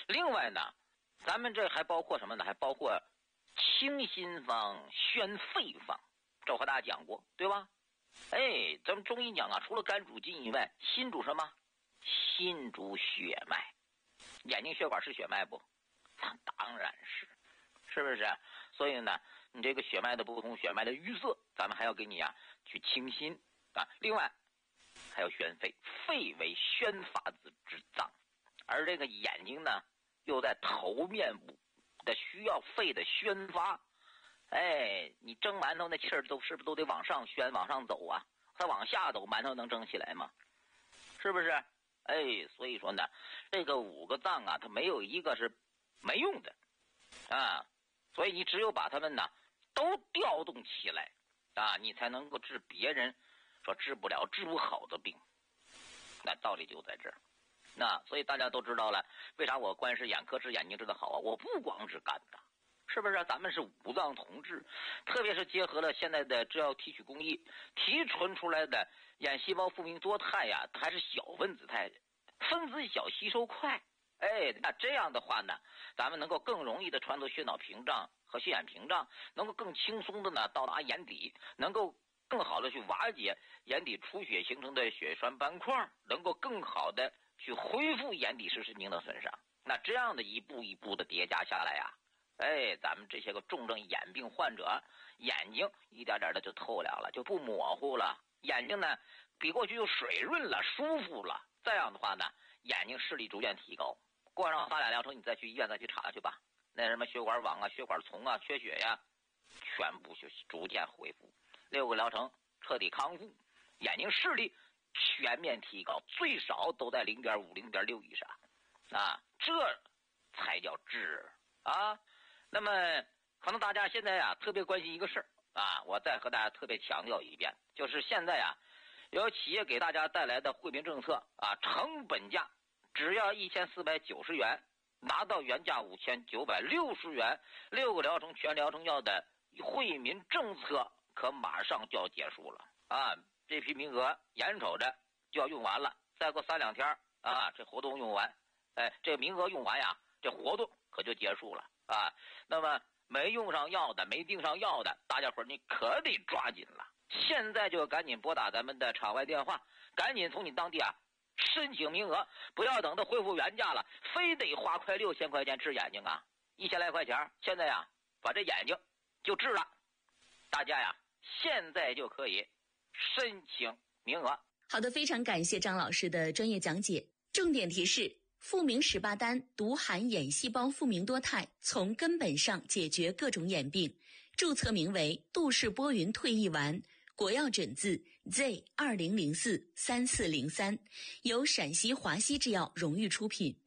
另外呢，咱们这还包括什么呢？还包括清心方、宣肺方，这我和大家讲过，对吧？哎，咱们中医讲啊，除了肝主筋以外，心主什么？心主血脉。眼睛血管是血脉不？那当然是，是不是？所以呢，你这个血脉的不同，血脉的淤塞，咱们还要给你啊去清心啊。另外还有宣肺，肺为宣发之脏，而这个眼睛呢，又在头面部的需要肺的宣发。哎，你蒸馒头那气儿都是不是都得往上宣往上走啊？它往下走，馒头能蒸起来吗？是不是？哎，所以说呢，这个5个脏啊，它没有一个是没用的啊，所以你只有把它们呢都调动起来啊，你才能够治别人说治不了治不好的病。那道理就在这儿。那所以大家都知道了，为啥我观视眼科治眼睛治得好啊？我不光治肝的，是不是？咱们是5脏同治，特别是结合了现在的制药提取工艺提纯出来的眼细胞复明多肽呀，它还是小分子肽，分子小吸收快。哎，那这样的话呢，咱们能够更容易的穿透血脑屏障和血眼屏障，能够更轻松的呢到达眼底，能够更好的去瓦解眼底出血形成的血栓斑块，能够更好的去恢复眼底视神经的损伤。那这样的一步一步的叠加下来呀，哎，咱们这些个重症眼病患者眼睛一点点的就透亮了，就不模糊了，眼睛呢比过去就水润了，舒服了。这样的话呢，眼睛视力逐渐提高。过上3-2疗程，你再去医院再去查去吧。那什么血管网啊、血管丛啊、缺血呀，全部就逐渐恢复。6个疗程彻底康复，眼睛视力全面提高，最少都在0.5、0.6以上啊，这才叫治啊。那么可能大家现在呀特别关心一个事儿啊，我再和大家特别强调一遍，就是现在呀有企业给大家带来的惠民政策啊，成本价只要1490元，拿到原价5960元，6个疗程全疗程药的惠民政策可马上就要结束了啊！这批名额眼瞅着就要用完了，再过3-2天啊，这活动用完，哎，这名额用完呀，这活动可就结束了啊！那么没用上药的、没订上药的，大家伙你可得抓紧了，现在就赶紧拨打咱们的场外电话，赶紧从你当地啊申请名额，不要等到恢复原价了，非得花快6000块钱治眼睛啊，1000来块钱，现在呀把这眼睛就治了。大家呀现在就可以申请名额。 好的，非常感谢张老师的专业讲解。重点提示：复明18丹独含眼细胞复明多肽，从根本上解决各种眼病。注册名为杜氏波云退役丸，国药诊字 Z20043403，由陕西华西制药荣誉出品。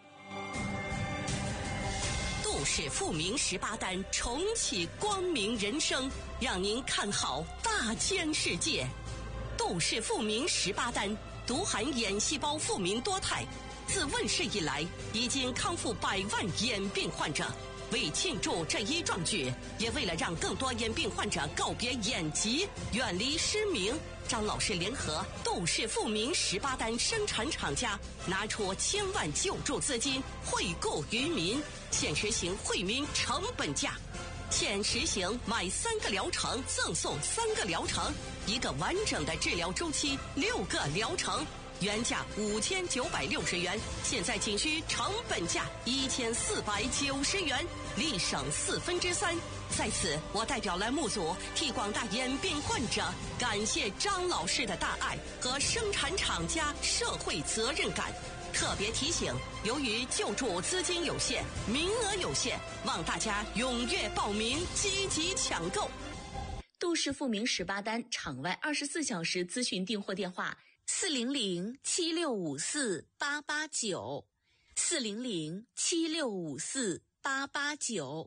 杜氏复明18丹，重启光明人生，让您看好大千世界。杜氏复明18丹独含眼细胞复明多肽，自问世以来已经康复100万眼病患者。为庆祝这一壮举，也为了让更多眼病患者告别眼疾，远离失明，张老师联合杜氏复明18丹生产厂家，拿出1000万救助资金惠顾于民，现实行惠民成本价。现实行买3个疗程赠送3个疗程，1个完整的治疗周期，6个疗程，原价5960元，现在仅需成本价1490元，立省3/4。在此，我代表栏目组替广大眼病患者感谢张老师的大爱和生产厂家社会责任感。特别提醒，由于救助资金有限，名额有限，望大家踊跃报名，积极抢购。 杜氏复明18丹场外24小时咨询订货电话40076548894 40076548894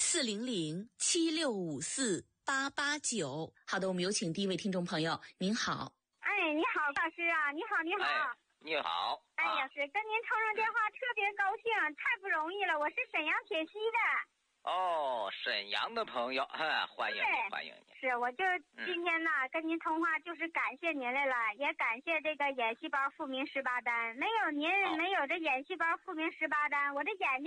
40076548889。好的，我们有请第一位听众朋友。您好。 哎，你好，老师啊，你好，你好。 哎，你好。 哎呀，是跟您通上电话特别高兴，太不容易了。我是沈阳铁西的。 哦，沈阳的朋友，欢迎你，欢迎你。 是，我就今天呢，跟您通话就是感谢您来了，也感谢这个眼细胞复明18丹。没有您，没有这眼细胞复明18丹，我这眼睛